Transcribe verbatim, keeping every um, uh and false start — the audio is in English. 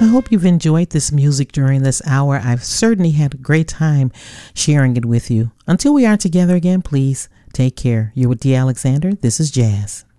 I hope you've enjoyed this music during this hour. I've certainly had a great time sharing it with you. Until we are together again, please take care. You're with Dee Alexander. This is Jazz.